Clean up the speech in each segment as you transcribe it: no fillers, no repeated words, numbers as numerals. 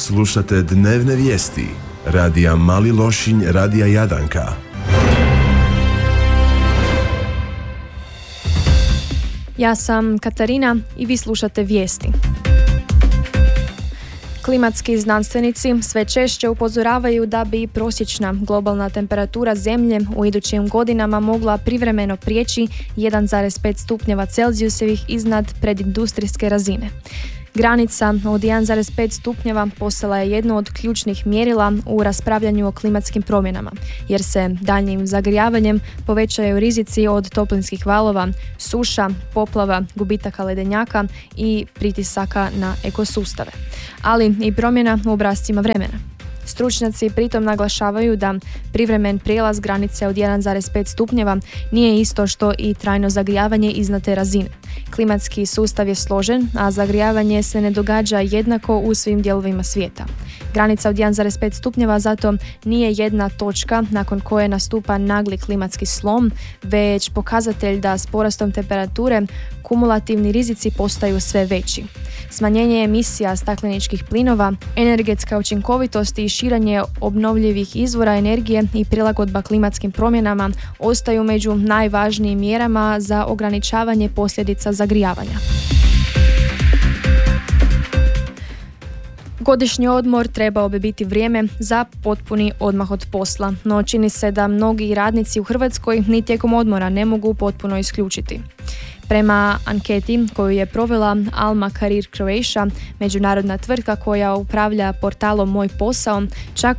Slušate dnevne vijesti radija Mali Lošinj, radija Jadranka. Ja sam Katarina i vi slušate vijesti. Klimatski znanstvenici sve češće upozoravaju da bi prosječna globalna temperatura Zemlje u idućim godinama mogla privremeno prijeći 1,5 stupnjeva Celzijusevih iznad predindustrijske razine. Granica od 1,5 stupnjeva postala je jedno od ključnih mjerila u raspravljanju o klimatskim promjenama, jer se daljnjim zagrijavanjem povećaju rizici od toplinskih valova, suša, poplava, gubitaka ledenjaka i pritisaka na ekosustave, ali i promjena u obrascima vremena. Stručnjaci pritom naglašavaju da privremen prijelaz granice od 1,5 stupnjeva nije isto što i trajno zagrijavanje iznad te razine. Klimatski sustav je složen, a zagrijavanje se ne događa jednako u svim dijelovima svijeta. Granica od 1,5 stupnjeva zato nije jedna točka nakon koje nastupa nagli klimatski slom, već pokazatelj da s porastom temperature kumulativni rizici postaju sve veći. Smanjenje emisija stakleničkih plinova, energetska učinkovitost i širenje obnovljivih izvora energije i prilagodba klimatskim promjenama ostaju među najvažnijim mjerama za ograničavanje posljedica zagrijavanja. Godišnji odmor trebao bi biti vrijeme za potpuni odmah od posla, no čini se da mnogi radnici u Hrvatskoj ni tijekom odmora ne mogu potpuno isključiti. Prema anketi koju je provela Alma Career Croatia, međunarodna tvrtka koja upravlja portalom Moj posao, čak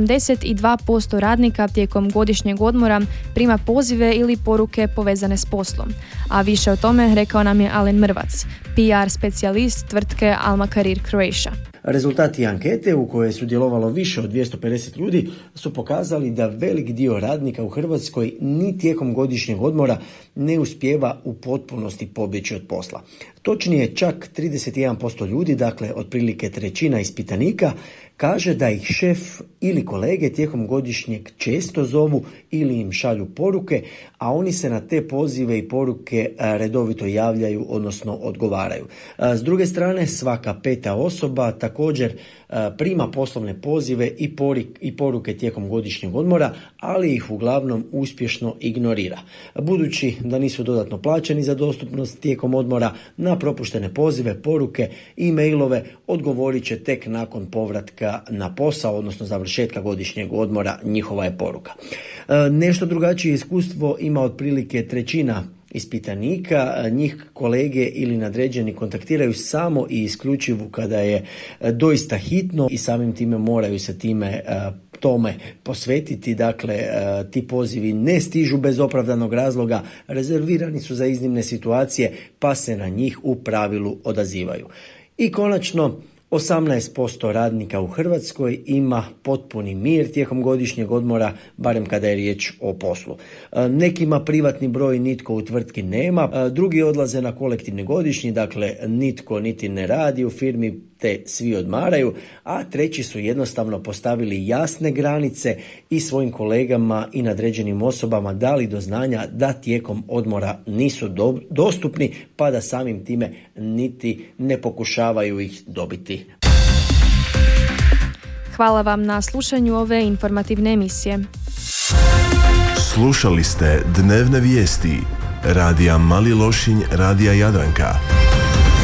82% radnika tijekom godišnjeg odmora prima pozive ili poruke povezane s poslom. A više o tome rekao nam je Alen Mrvac, PR specijalist tvrtke Alma Career Croatia. Rezultati ankete u kojoj je sudjelovalo više od 250 ljudi su pokazali da velik dio radnika u Hrvatskoj ni tijekom godišnjeg odmora ne uspijeva u potpunosti pobjeći od posla. Točnije, čak 31% ljudi, dakle otprilike trećina ispitanika, kaže da ih šef ili kolege tijekom godišnjeg često zovu ili im šalju poruke, a oni se na te pozive i poruke redovito javljaju, odnosno odgovaraju. S druge strane, svaka peta osoba također prima poslovne pozive i poruke tijekom godišnjeg odmora, ali ih uglavnom uspješno ignorira. Budući da nisu dodatno plaćeni za dostupnost tijekom odmora, na propuštene pozive, poruke i mailove odgovorit će tek nakon povratka na posao, odnosno završetka godišnjeg odmora, njihova je poruka. Nešto drugačije iskustvo ima otprilike trećina ispitanika, njih kolege ili nadređeni kontaktiraju samo i isključivo kada je doista hitno i samim time moraju se tome posvetiti. Dakle, ti pozivi ne stižu bez opravdanog razloga, rezervirani su za iznimne situacije, pa se na njih u pravilu odazivaju. I konačno, 18% radnika u Hrvatskoj ima potpuni mir tijekom godišnjeg odmora, barem kada je riječ o poslu. Nekima privatni broj nitko u tvrtki nema, drugi odlaze na kolektivni godišnji, dakle nitko niti ne radi u firmi, te svi odmaraju, a treći su jednostavno postavili jasne granice i svojim kolegama i nadređenim osobama dali do znanja da tijekom odmora nisu dostupni, pa da samim time niti ne pokušavaju ih dobiti. Hvala vam na slušanju ove informativne emisije. Slušali ste dnevne vijesti radija Mali Lošinj, radija Jadranka.